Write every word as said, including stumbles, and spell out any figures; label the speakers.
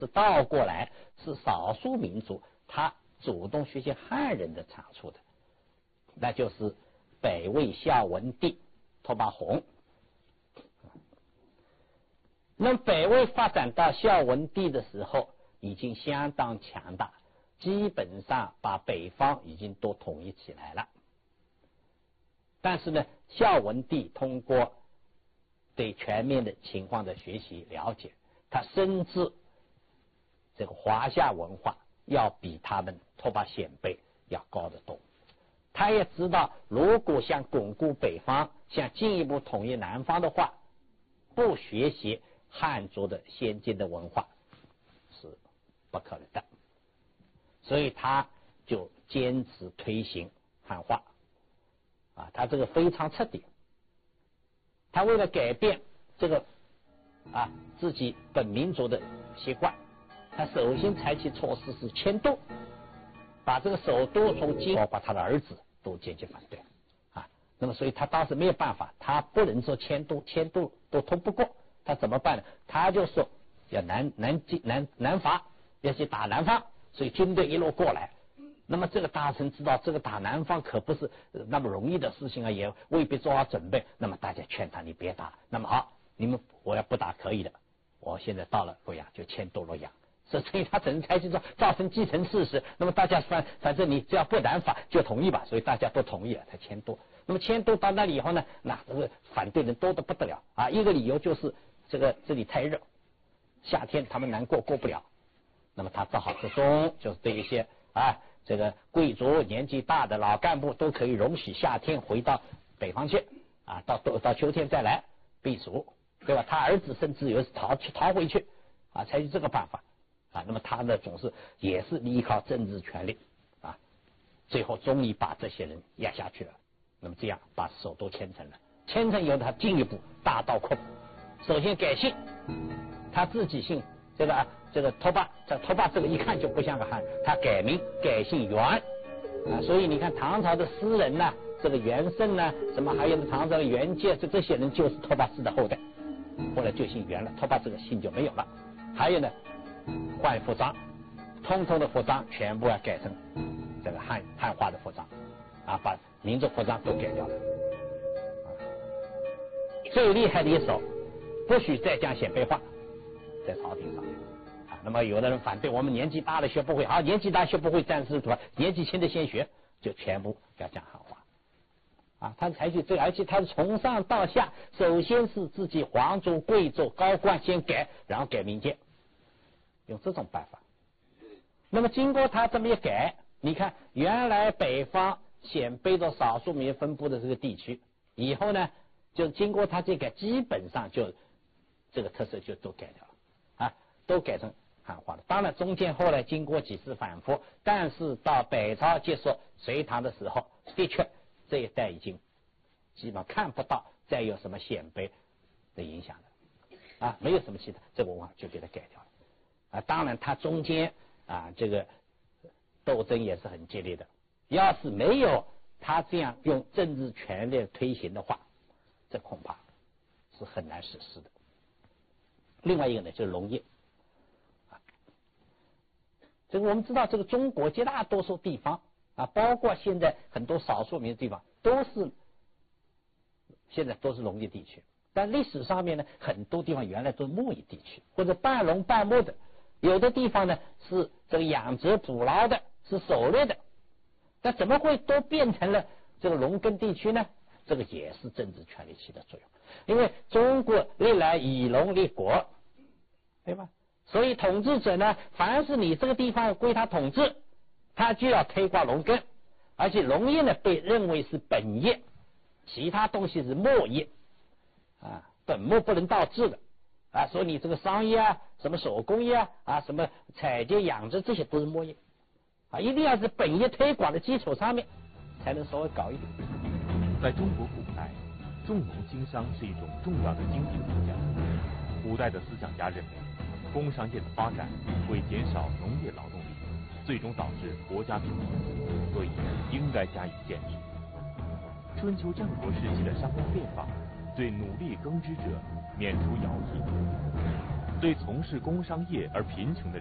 Speaker 1: 是倒过来，是少数民族他主动学习汉人的长处的，那就是北魏孝文帝拓跋宏。那么北魏发展到孝文帝的时候，已经相当强大，基本上把北方已经都统一起来了。但是呢，孝文帝通过对全面的情况的学习了解，他深知这个华夏文化要比他们拓跋鲜卑要高得多。他也知道，如果想巩固北方，想进一步统一南方的话，不学习汉族的先进的文化是不可能的。所以他就坚持推行汉化啊，他这个非常彻底。他为了改变这个啊自己本民族的习惯，他首先采取措施是迁都，把这个首都从京，包括他的儿子都坚决反对啊。那么所以他当时没有办法，他不能说迁都，迁都都通不过，他怎么办呢？他就说要南南进南南伐，要去打南方，所以军队一路过来。那么这个大臣知道这个打南方可不是那么容易的事情啊，也未必做好准备。那么大家劝他，你别打。那么好，你们我要不打可以的，我现在到了洛阳就迁都洛阳。所以他只能采取说造成既成事实。那么大家反反正你只要不南法就同意吧，所以大家都同意了才迁都。那么迁都到那里以后呢，那这个反对人多得不得了啊！一个理由就是这个这里太热，夏天他们难过过不了。那么他只好折中，就是对一些啊这个贵族年纪大的老干部都可以容许夏天回到北方去啊，到到秋天再来避暑，对吧？他儿子甚至有逃去逃回去啊，采取这个办法。啊，那么他呢总是也是依靠政治权力啊，最后终于把这些人压下去了。那么这样把首都迁城了，迁城以后他进一步大刀阔斧，首先改姓，他自己姓这个啊这个拓跋，这拓跋这个一看就不像个汉，他改名改姓元啊，所以你看唐朝的诗人呢、啊，这个元胜呢、啊，什么还有唐朝的元介，这这些人就是拓跋氏的后代，后来就姓元了，拓跋这个姓就没有了。还有呢。换服装，通通的服装全部要改成这个汉汉化的服装啊，把民族服装都改掉了。啊、最厉害的一手，不许再讲鲜卑话，在朝廷上面啊。那么有的人反对，我们年纪大了学不会，好，年纪大学不会，暂时对吧？年纪轻的先学，就全部要讲汉话啊。他采取这个，而且他是从上到下，首先是自己皇族贵族高官先改，然后改民间。用这种办法，那么经过他这么一改，你看原来北方鲜卑的少数民分布的这个地区，以后呢，就经过他这个，基本上就这个特色就都改掉了啊，都改成汉化了。当然中间后来经过几次反复，但是到北朝结束隋唐的时候，的确这一带已经基本上看不到再有什么鲜卑的影响了啊，没有什么其他，这个文化就给它改掉了。啊，当然，它中间啊，这个斗争也是很激烈的。要是没有他这样用政治权力推行的话，这恐怕是很难实施的。另外一个呢，就是农业。啊，这个我们知道，这个中国绝大多数地方啊，包括现在很多少数民族地方，都是现在都是农业地区。但历史上面呢，很多地方原来都是牧业地区，或者半农半牧的。有的地方呢是这个养殖捕捞的，是狩猎的，那怎么会都变成了这个农耕地区呢？这个也是政治权力起的作用，因为中国历来以农立国，对吧？所以统治者呢，凡是你这个地方归他统治，他就要推广农耕，而且农业呢被认为是本业，其他东西是末业啊，本末不能倒置的。啊，所以你这个商业啊，什么手工业啊，啊，什么采集养殖，这些都是末业啊，一定要是本业推广的基础上面，才能稍微搞一点。
Speaker 2: 在中国古代，重农轻商是一种重要的经济思想。古代的思想家认为，工商业的发展会减少农业劳动力，最终导致国家贫穷，所以应该加以限制。春秋战国时期的商鞅变法，对努力耕织者免除徭役， 对从事工商业而贫穷的